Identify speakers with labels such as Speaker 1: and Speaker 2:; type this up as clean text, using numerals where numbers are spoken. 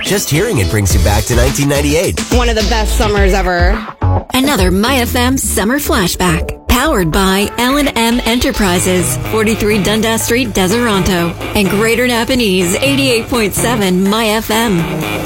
Speaker 1: Just hearing it brings you back to 1998.
Speaker 2: One of the best summers ever.
Speaker 3: Another MyFM summer flashback. Powered by L&M Enterprises, 43 Dundas Street, Deseronto, and Greater Napanese, 88.7 MyFM.